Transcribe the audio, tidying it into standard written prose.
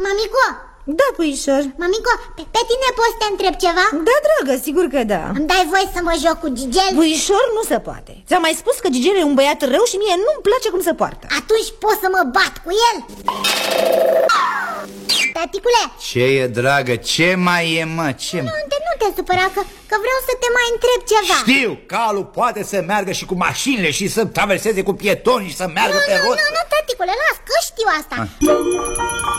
Mamico! Da, puișor. Mamico, pe tine poți să te întreb ceva? Da, dragă, sigur că da. Îmi dai voie să mă joc cu Gigel? Puișor, nu se poate. Ți-am mai spus că Gigel e un băiat rău și mie nu-mi place cum se poartă. Atunci poți să mă bat cu el? Taticule! Ce e, dragă? Ce mai e, mă? Ce? Nu te supăra, că vreau să te mai întreb ceva. Știu, calul poate să meargă și cu mașinile și să traverseze cu pietoni și să meargă pe roți. Nu, taticule, las, că știu asta.